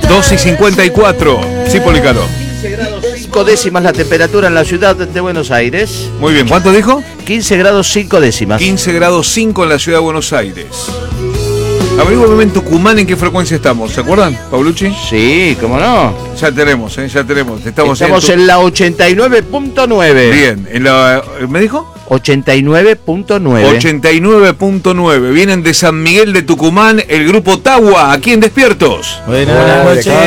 2:54. Sí, Policaro. 15 grados 5 décimas la temperatura en la ciudad de Buenos Aires. Muy bien, ¿cuánto dijo? 15 grados 5 décimas. 15 grados 5 en la ciudad de Buenos Aires. Averiguame en Tucumán en qué frecuencia estamos, ¿se acuerdan, Paulucci? Sí, ¿cómo no? Ya tenemos, ya tenemos. Estamos en la 89.9. Bien, en la... ¿me dijo? 89.9. 89.9. Vienen de San Miguel de Tucumán, el grupo Tagua, aquí en Despiertos. Buenas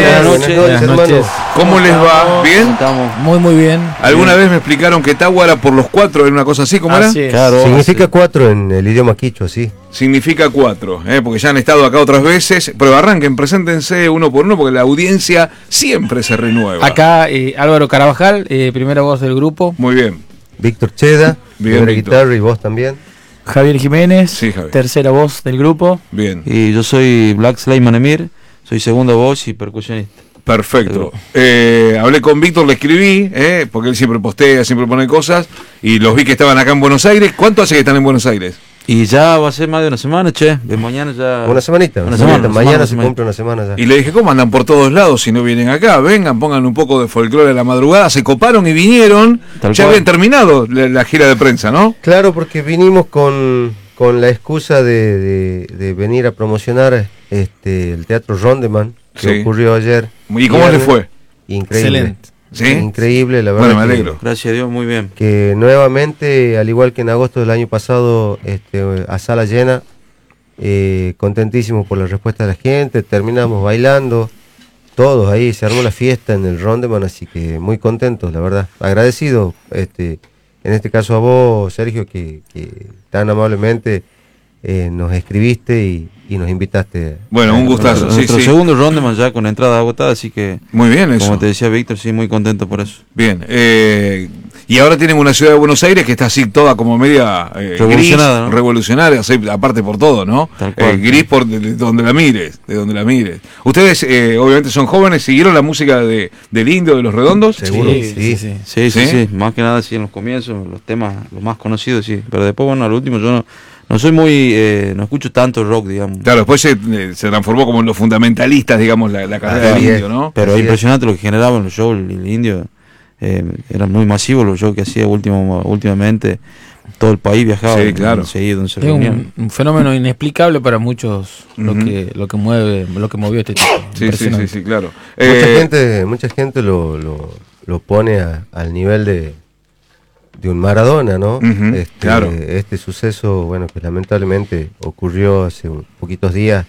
noches. ¿Cómo les va? ¿Bien? Estamos muy bien. ¿Alguna vez me explicaron que Tagua era por los 4, era una cosa así? ¿Cómo era? Claro, significa 4 en el idioma quichua, sí. Significa 4, porque ya han estado acá otras veces. Pero arranquen, preséntense uno por uno, porque la audiencia siempre se renueva. Acá Álvaro Carabajal, primera voz del grupo. Muy bien. Víctor Cheda, bien, primera guitarra y voz también. Javier Jiménez, sí, Javier. Tercera voz del grupo. Bien. Y yo soy Black Slayman Emir, soy segunda voz y percusionista. Perfecto. Hablé con Víctor, le escribí, porque él siempre postea, siempre pone cosas, y los vi que estaban acá en Buenos Aires. ¿Cuánto hace que están en Buenos Aires? Y ya va a ser más de una semana, che. De mañana ya... Una semanita. Mañana se cumple una semana ya. Y le dije, ¿cómo andan por todos lados si no vienen acá? Vengan, pongan un poco de folclore a la madrugada. Se coparon y vinieron. Ya habían terminado la gira de prensa, ¿no? Claro, porque vinimos con la excusa de venir a promocionar el Teatro Rondeman, que ocurrió ayer. ¿Y cómo les fue? Increíble. Excelente. ¿Sí? Increíble, la verdad. Bueno, me alegro. Gracias a Dios, muy bien. Que nuevamente, al igual que en agosto del año pasado, a sala llena, contentísimo por la respuesta de la gente, terminamos bailando, todos ahí, se armó la fiesta en el Rondeman, así que muy contentos, la verdad. Agradecido, en este caso a vos, Sergio, que tan amablemente nos escribiste y nos invitaste. Bueno, un gustazo. Nuestro segundo Rondeman ya con entrada agotada, así que... Muy bien eso. Como te decía Víctor, sí, muy contento por eso. Bien. Y ahora tienen una ciudad de Buenos Aires que está así toda como media revolucionada, gris, ¿no? Revolucionaria, así, aparte por todo, ¿no? Gris por de donde la mires, Ustedes obviamente son jóvenes, ¿siguieron la música del Indio, de Los Redondos? Seguro. Sí. Más que nada, sí, en los comienzos, los temas, los más conocidos, sí. Pero después, bueno, al último yo no soy muy, no escucho tanto rock, digamos. Claro, después se transformó como en los fundamentalistas, digamos, la carrera del Indio, ¿no? Pero es impresionante lo que generaba en los shows el Indio. Eran muy masivos los shows que hacía últimamente. Todo el país viajaba. Sí, claro. Seguido, es un fenómeno inexplicable para muchos lo que movió este tipo. Sí, claro. Mucha gente lo pone al nivel de un Maradona, ¿no? Claro. Este suceso, bueno, que lamentablemente ocurrió hace poquitos días,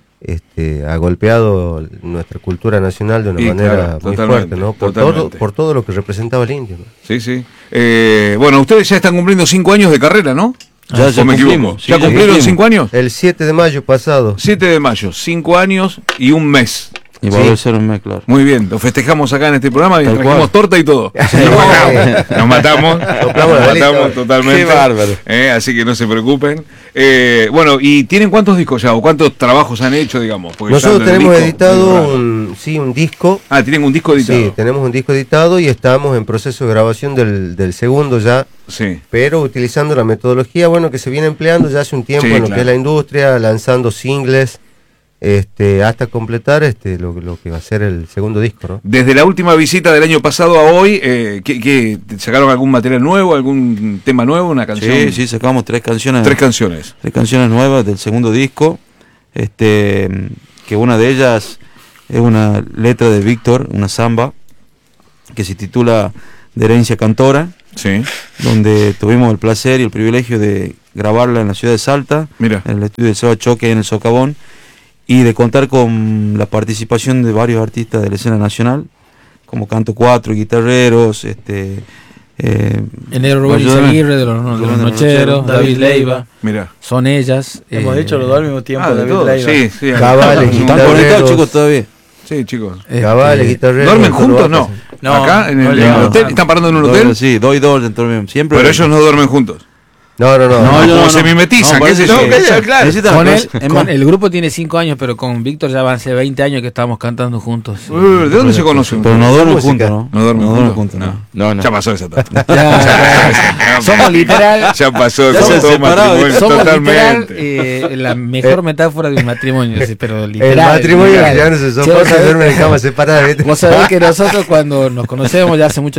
ha golpeado nuestra cultura nacional de una manera muy fuerte, ¿no? Por todo lo que representaba el Indio, ¿no? Sí. Bueno, ustedes ya están cumpliendo 5 años de carrera, ¿no? Ya me equivoco. Sí, ¿Ya cumplieron 5 años? El 7 de mayo pasado. 7 de mayo, 5 años y un mes. Y va a ser un mes, claro. Muy bien, lo festejamos acá en este programa y trajimos torta y todo. Nos matamos totalmente. Qué bárbaro. Así que no se preocupen. Bueno, ¿y tienen cuántos discos ya o cuántos trabajos han hecho, digamos? Porque nosotros tenemos editado un disco. Ah, ¿tienen un disco editado? Sí, tenemos un disco editado y estamos en proceso de grabación del segundo ya. Sí. Pero utilizando la metodología, bueno, que se viene empleando ya hace un tiempo en lo que es la industria, lanzando singles. Hasta completar lo que va a ser el segundo disco, ¿no? Desde la última visita del año pasado a hoy, ¿qué sacaron algún material nuevo, algún tema nuevo, una canción? Sí, sacamos 3 canciones. 3 canciones. 3 canciones nuevas del segundo disco, que una de ellas es una letra de Víctor, una samba, que se titula De herencia cantora, sí, donde tuvimos el placer y el privilegio de grabarla en la ciudad de Salta, mira, en el estudio de Seba Choque en el Socavón, y de contar con la participación de varios artistas de la escena nacional, como Canto 4, guitarreros, Enero Rubén Izaguirre de los Nocheros, David Leiva. Mira. Son ellas. Hemos hecho los dos al mismo tiempo, David Leiva. Sí. Cabales, ¿están conectados, chicos, todavía? Sí, chicos. Cabales, guitarreros. ¿Duermen juntos? No. ¿Acá en el hotel? ¿Están parando en un hotel? Sí, 2 y 2 dentro del mismo. Siempre. Pero ellos no duermen juntos. como se mimetizan, qué sé yo. Con el grupo tiene 5 años, pero con Víctor ya van hace 20 años que estábamos cantando juntos. ¿De dónde se conocen? Pero no duermen juntos, ¿no? No duermen juntos. No. Ya pasó esa etapa. Somos literal. Ya pasó. Somos literal la mejor metáfora de un matrimonio. Pero literal. El matrimonio que ya no se soporta, duermen en camas separadas. Vos sabés que nosotros cuando nos conocemos ya hace mucho